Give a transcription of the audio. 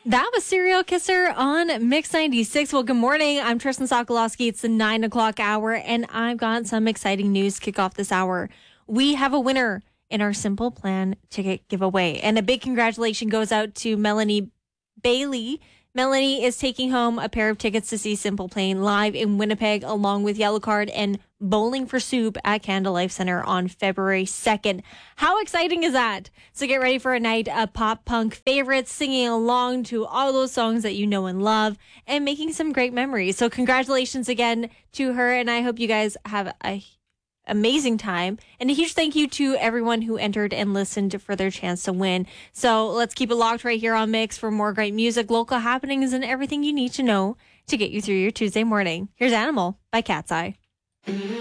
That was Serial Kisser on Mix 96. Well, good morning. I'm Tristan Sokolowski. It's the 9 o'clock hour, and I've got some exciting news to kick off this hour. We have a winner in our Simple Plan ticket giveaway, and a big congratulations goes out to Melanie Bailey. Melanie is taking home a pair of tickets to see Simple Plan live in Winnipeg, along with Yellowcard and Bowling for Soup at Canada Life Center on February 2nd. How exciting is that? So get ready for a night of pop punk favorites, singing along to all those songs that you know and love, and making some great memories. So congratulations again to her, and I hope you guys have a amazing time, and a huge thank you to everyone who entered and listened for their chance to win. So let's keep it locked right here on Mix for more great music, local happenings, and everything you need to know to get you through your Tuesday morning. Here's Animal by Cat's Eye.